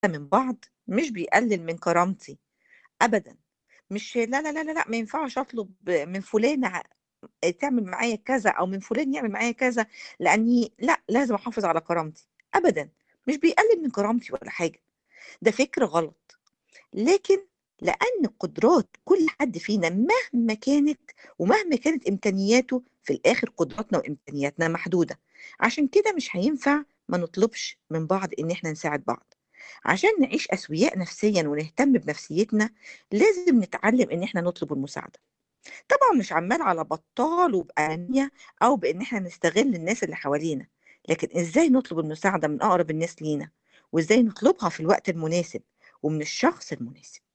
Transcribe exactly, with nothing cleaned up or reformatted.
من بعض مش بيقلل من كرامتي أبدًا، مش لا، لا، لا، لا، لأ، ما ينفعش أطلب من فلانة ع تعمل معايا كذا أو من فلان يعمل معايا كذا، لأني لأ، لازم أحافظ على كرامتي، أبدًا، مش بيقلل من كرامتي ولا حاجة، ده فكر غلط. لكن لأن قدرات كل حد فينا مهما كانت ومهما كانت إمكانياته، في الآخر قدراتنا وإمكانياتنا محدودة، عشان كده مش هينفع ما نطلبش من بعض إن إحنا نساعد بعض. عشان نعيش أسوياء نفسيًا ونهتم بنفسيتنا، لازم نتعلم إن إحنا نطلب المساعدة. طبعًا مش عمّال على بطّال وبأنانية أو بإن إحنا نستغل الناس اللي حوالينا، لكن إزاي نطلب المساعدة من أقرب الناس لينا، وإزاي نطلبها في الوقت المناسب ومن الشخص المناسب.